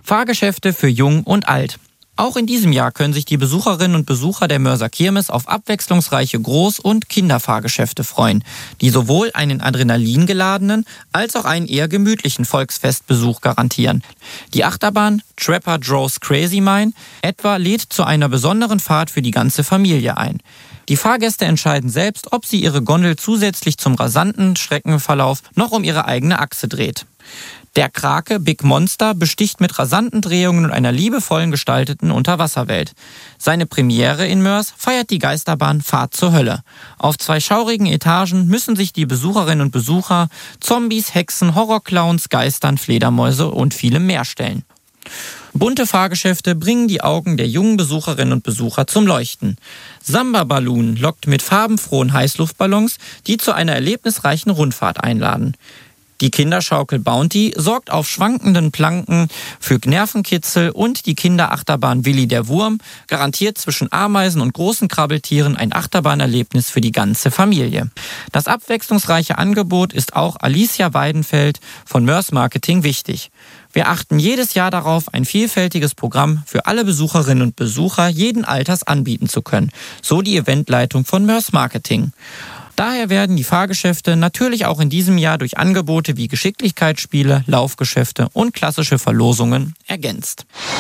Fahrgeschäfte für Jung und Alt. Auch in diesem Jahr können sich die Besucherinnen und Besucher der Mörser Kirmes auf abwechslungsreiche Groß- und Kinderfahrgeschäfte freuen, die sowohl einen adrenalingeladenen als auch einen eher gemütlichen Volksfestbesuch garantieren. Die Achterbahn Trapper Joe's Crazy Mine etwa lädt zu einer besonderen Fahrt für die ganze Familie ein. Die Fahrgäste entscheiden selbst, ob sie ihre Gondel zusätzlich zum rasanten Streckenverlauf noch um ihre eigene Achse dreht. Der Krake Big Monster besticht mit rasanten Drehungen und einer liebevollen gestalteten Unterwasserwelt. Seine Premiere in Moers feiert die Geisterbahn Fahrt zur Hölle. Auf 2 schaurigen Etagen müssen sich die Besucherinnen und Besucher Zombies, Hexen, Horrorclowns, Geistern, Fledermäuse und vielem mehr stellen. Bunte Fahrgeschäfte bringen die Augen der jungen Besucherinnen und Besucher zum Leuchten. Samba Balloon lockt mit farbenfrohen Heißluftballons, die zu einer erlebnisreichen Rundfahrt einladen. Die Kinderschaukel Bounty sorgt auf schwankenden Planken für Nervenkitzel und die Kinderachterbahn Willi der Wurm garantiert zwischen Ameisen und großen Krabbeltieren ein Achterbahnerlebnis für die ganze Familie. Das abwechslungsreiche Angebot ist auch Alicia Weidenfeld von Moers Marketing wichtig. Wir achten jedes Jahr darauf, ein vielfältiges Programm für alle Besucherinnen und Besucher jeden Alters anbieten zu können, so die Eventleitung von Moers Marketing. Daher werden die Fahrgeschäfte natürlich auch in diesem Jahr durch Angebote wie Geschicklichkeitsspiele, Laufgeschäfte und klassische Verlosungen ergänzt.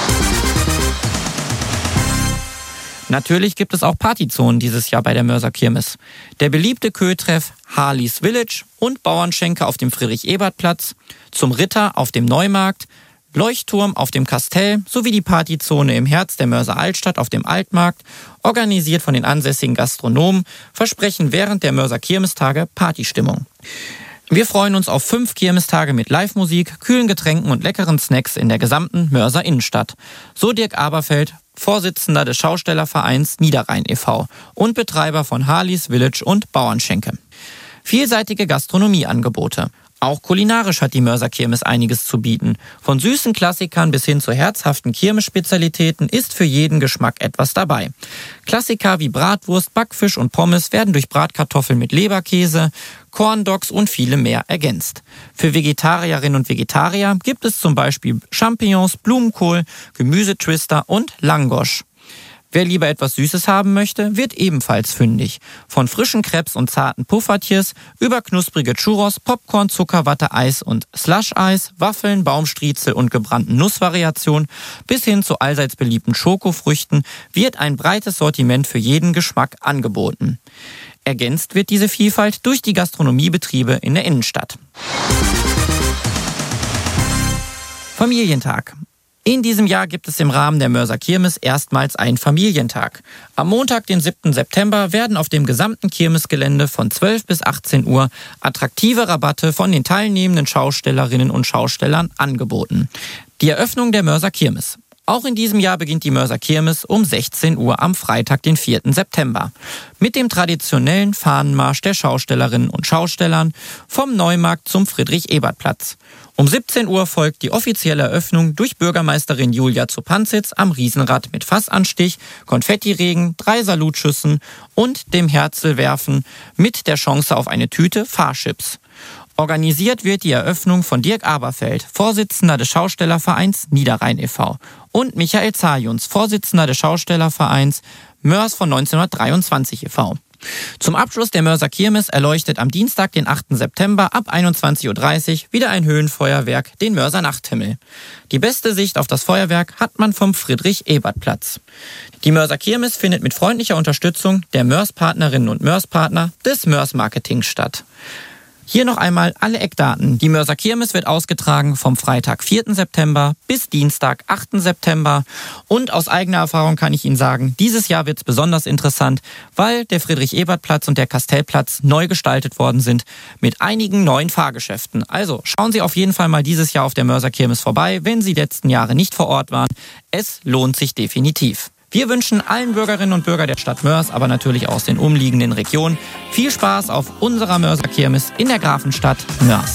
Natürlich gibt es auch Partyzonen dieses Jahr bei der Mörser Kirmes. Der beliebte Kötreff Harleys Village und Bauernschenke auf dem Friedrich-Ebert-Platz, zum Ritter auf dem Neumarkt, Leuchtturm auf dem Kastell sowie die Partyzone im Herz der Mörser Altstadt auf dem Altmarkt, organisiert von den ansässigen Gastronomen, versprechen während der Mörser Kirmestage Partystimmung. Wir freuen uns auf 5 Kirmestage mit Live-Musik, kühlen Getränken und leckeren Snacks in der gesamten Mörser Innenstadt. So Dirk Aberfeld, Vorsitzender des Schaustellervereins Niederrhein e.V. und Betreiber von Harleys Village und Bauernschenke. Vielseitige Gastronomieangebote. Auch kulinarisch hat die Mörser Kirmes einiges zu bieten. Von süßen Klassikern bis hin zu herzhaften Kirmesspezialitäten ist für jeden Geschmack etwas dabei. Klassiker wie Bratwurst, Backfisch und Pommes werden durch Bratkartoffeln mit Leberkäse, Corndogs und viele mehr ergänzt. Für Vegetarierinnen und Vegetarier gibt es zum Beispiel Champignons, Blumenkohl, Gemüsetwister und Langosch. Wer lieber etwas Süßes haben möchte, wird ebenfalls fündig. Von frischen Crepes und zarten Puffertjes über knusprige Churros, Popcorn, Zuckerwatte, Eis und Slush-Eis, Waffeln, Baumstriezel und gebrannten Nussvariationen bis hin zu allseits beliebten Schokofrüchten wird ein breites Sortiment für jeden Geschmack angeboten. Ergänzt wird diese Vielfalt durch die Gastronomiebetriebe in der Innenstadt. Familientag. In diesem Jahr gibt es im Rahmen der Mörser Kirmes erstmals einen Familientag. Am Montag, den 7. September, werden auf dem gesamten Kirmesgelände von 12 bis 18 Uhr attraktive Rabatte von den teilnehmenden Schaustellerinnen und Schaustellern angeboten. Die Eröffnung der Mörser Kirmes. Auch in diesem Jahr beginnt die Mörser Kirmes um 16 Uhr am Freitag, den 4. September. Mit dem traditionellen Fahnenmarsch der Schaustellerinnen und Schaustellern vom Neumarkt zum Friedrich-Ebert-Platz. Um 17 Uhr folgt die offizielle Eröffnung durch Bürgermeisterin Julia Zopanzitz am Riesenrad mit Fassanstich, Konfettiregen, 3 Salutschüssen und dem Herzlwerfen mit der Chance auf eine Tüte Fahrchips. Organisiert wird die Eröffnung von Dirk Aberfeld, Vorsitzender des Schaustellervereins Niederrhein e.V. und Michael Zajuns, Vorsitzender des Schaustellervereins Moers von 1923 e.V. Zum Abschluss der Mörser Kirmes erleuchtet am Dienstag, den 8. September ab 21:30 Uhr wieder ein Höhenfeuerwerk den Mörser Nachthimmel. Die beste Sicht auf das Feuerwerk hat man vom Friedrich-Ebert-Platz. Die Mörser Kirmes findet mit freundlicher Unterstützung der Mörs-Partnerinnen und Mörs-Partner des Moers Marketing statt. Hier noch einmal alle Eckdaten. Die Mörser Kirmes wird ausgetragen vom Freitag, 4. September bis Dienstag, 8. September. Und aus eigener Erfahrung kann ich Ihnen sagen, dieses Jahr wird es besonders interessant, weil der Friedrich-Ebert-Platz und der Kastellplatz neu gestaltet worden sind mit einigen neuen Fahrgeschäften. Also schauen Sie auf jeden Fall mal dieses Jahr auf der Mörser Kirmes vorbei, wenn Sie die letzten Jahre nicht vor Ort waren. Es lohnt sich definitiv. Wir wünschen allen Bürgerinnen und Bürgern der Stadt Moers, aber natürlich aus den umliegenden Regionen, viel Spaß auf unserer Mörser Kirmes in der Grafenstadt Moers.